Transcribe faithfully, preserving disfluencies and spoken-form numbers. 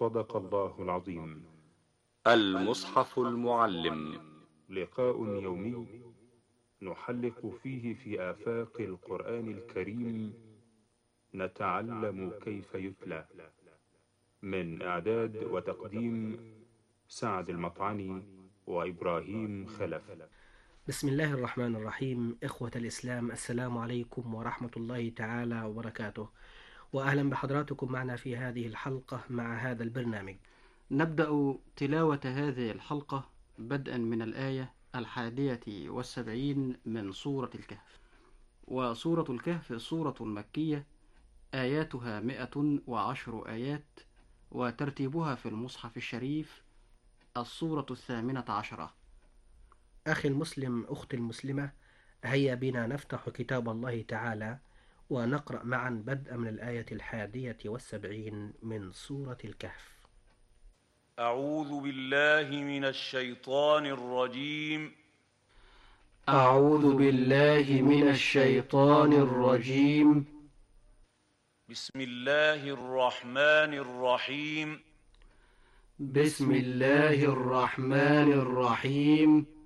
صدق الله العظيم. المصحف المعلم، لقاء يومي نحلق فيه في آفاق القرآن الكريم، نتعلم كيف يتلى. من إعداد وتقديم سعد المطعني وإبراهيم خلف. بسم الله الرحمن الرحيم. إخوة الإسلام، السلام عليكم ورحمة الله تعالى وبركاته، وأهلا بحضراتكم معنا في هذه الحلقة مع هذا البرنامج. نبدأ تلاوة هذه الحلقة بدءا من الآية الحادية والسبعين من سورة الكهف. وسورة الكهف سورة مكية، آياتها مئة وعشر آيات، وترتيبها في المصحف الشريف السورة الثامنة عشرة. أخي المسلم، أختي المسلمة، هيا بنا نفتح كتاب الله تعالى ونقرأ معا بدءا من الآية الحادية والسبعين من سورة الكهف. أعوذ بالله من الشيطان الرجيم. أعوذ بالله من الشيطان الرجيم. بسم الله الرحمن الرحيم. بسم الله الرحمن الرحيم.